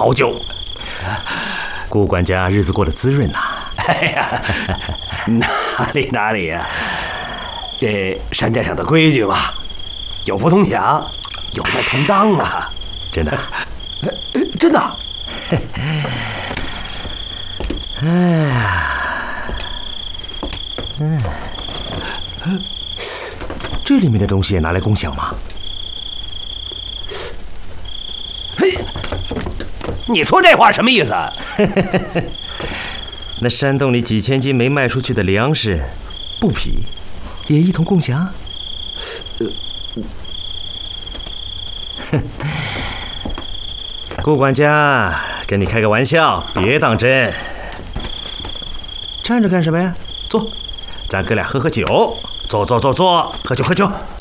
好酒。顾管家日子过得滋润呐。 哎呀，哪里呀！这山寨上的规矩嘛，有福同享，有难同当啊！ 真的， 真的。 哎呀，这里面的东西也拿来共享吗？ 嘿，你说这话什么意思？ 那山洞里几千斤没卖出去的粮食、布匹，也一同共享？顾管家，跟你开个玩笑，别当真。站着干什么呀？坐，咱哥俩喝酒。坐，喝酒。